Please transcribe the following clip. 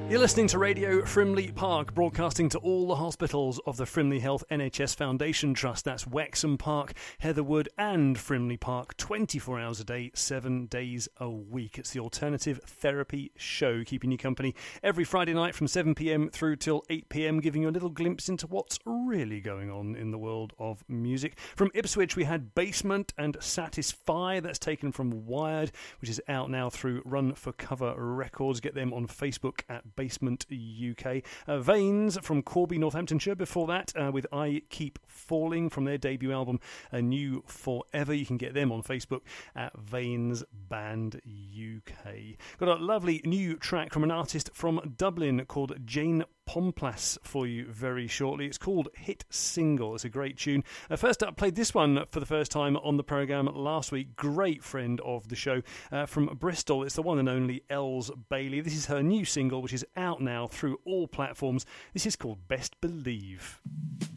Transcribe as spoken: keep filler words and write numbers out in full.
You're listening to Radio Frimley Park, broadcasting to all the hospitals of the Frimley Health N H S Foundation Trust. That's Wexham Park, Heatherwood and Frimley Park, twenty-four hours a day, seven days a week. It's the Alternative Therapy Show, keeping you company every Friday night from seven p m through till eight p m, giving you a little glimpse into what's really going on in the world of music. From Ipswich, we had Basement and Satisfy. That's taken from Wired, which is out now through Run for Cover Records. Get them on Facebook at Basement U K. Uh, Veins from Corby, Northamptonshire. Before that, uh, with I Keep Falling from their debut album, A New Forever. You can get them on Facebook at Veins Band U K. Got a lovely new track from an artist from Dublin called Jane Pomplas for you very shortly. It's called Hit Single. It's a great tune. Uh, first up, played this one for the first time on the programme last week. Great friend of the show uh, from Bristol. It's the one and only Els Bailey. This is her new single, which is out now through all platforms. This is called Best Believe.